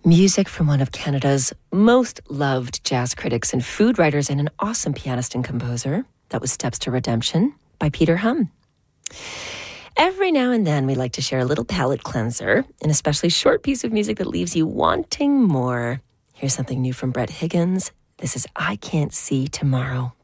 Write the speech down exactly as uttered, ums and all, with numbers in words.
Music from one of Canada's most loved jazz critics and food writers and an awesome pianist and composer. That was Steps to Redemption by Peter Hum. Every now and then we like to share a little palate cleanser, an especially short piece of music that leaves you wanting more. Here's something new from Brett Higgins. This is I Can't See Tomorrow.